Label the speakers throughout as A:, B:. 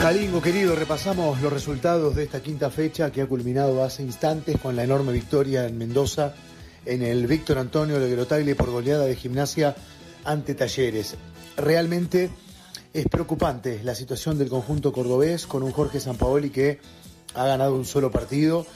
A: Calingo, querido, repasamos los resultados de esta quinta fecha que ha culminado hace instantes con la enorme victoria en Mendoza en el Víctor Antonio Legrotaglie por goleada de Gimnasia ante Talleres. Realmente es preocupante la situación del conjunto cordobés con un Jorge Sampaoli que ha ganado un solo partido,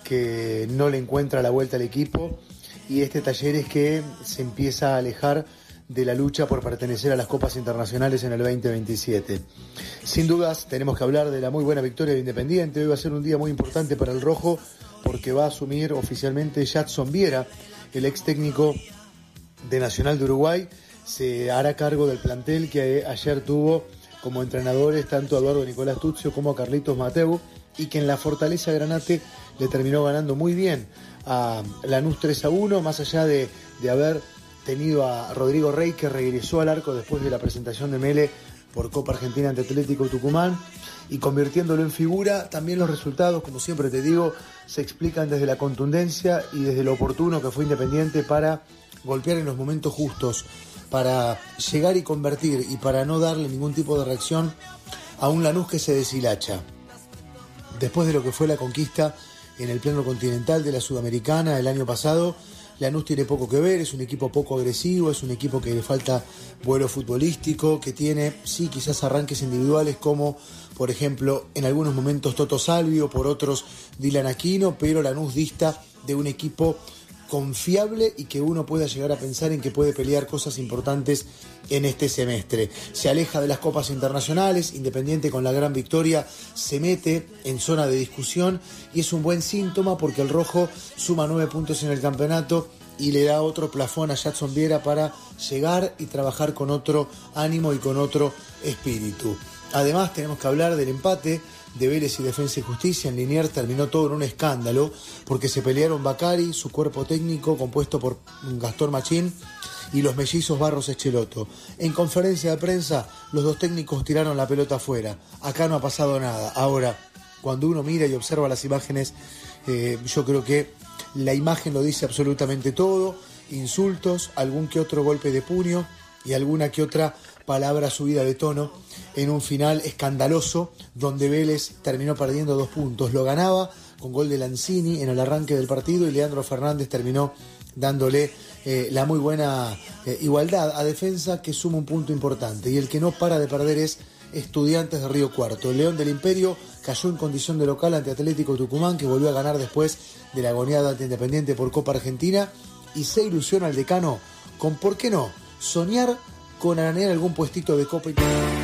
A: que no le encuentra la vuelta al equipo, y este Talleres que se empieza a alejar de la lucha por pertenecer a las copas internacionales en el 2027. Sin dudas tenemos que hablar de la muy buena victoria de Independiente. Hoy va a ser un día muy importante para el rojo porque va a asumir oficialmente Jadson Viera, el ex técnico de Nacional de Uruguay. Se hará cargo del plantel que ayer tuvo como entrenadores tanto a Eduardo Nicolás Tuzio como a Carlitos Mateu, y que en la Fortaleza Granate le terminó ganando muy bien a Lanús 3-1, más allá de haber tenido a Rodrigo Rey, que regresó al arco después de la presentación de Mele por Copa Argentina ante Atlético Tucumán, y convirtiéndolo en figura. También los resultados, como siempre te digo, se explican desde la contundencia y desde lo oportuno que fue Independiente para golpear en los momentos justos, para llegar y convertir, y para no darle ningún tipo de reacción a un Lanús que se deshilacha. Después de lo que fue la conquista en el plano continental de la Sudamericana el año pasado, Lanús tiene poco que ver, es un equipo poco agresivo, es un equipo que le falta vuelo futbolístico, que tiene, sí, quizás arranques individuales como, por ejemplo, en algunos momentos Toto Salvio, por otros Dylan Aquino, pero Lanús dista de un equipo confiable y que uno pueda llegar a pensar en que puede pelear cosas importantes en este semestre. Se aleja de las copas internacionales. Independiente, con la gran victoria, se mete en zona de discusión, y es un buen síntoma porque el rojo suma 9 puntos en el campeonato y le da otro plafón a Jadson Viera para llegar y trabajar con otro ánimo y con otro espíritu. Además, tenemos que hablar del empate de Vélez y Defensa y Justicia. En Liniers terminó todo en un escándalo porque se pelearon Bacari, su cuerpo técnico compuesto por Gastón Machín, y los mellizos Barros Echeloto. En conferencia de prensa, los dos técnicos tiraron la pelota afuera. Acá no ha pasado nada. Ahora, cuando uno mira y observa las imágenes, yo creo que la imagen lo dice absolutamente todo. Insultos, algún que otro golpe de puño y alguna que otra palabra subida de tono en un final escandaloso donde Vélez terminó perdiendo 2 puntos. Lo ganaba con gol de Lanzini en el arranque del partido, y Leandro Fernández terminó dándole la muy buena igualdad a Defensa, que suma un punto importante. Y el que no para de perder es Estudiantes de Río Cuarto. El León del Imperio cayó en condición de local ante Atlético Tucumán, que volvió a ganar después de la goleada ante Independiente por Copa Argentina, y se ilusiona al decano con, ¿por qué no?, soñar con arañar algún puestito de Copa.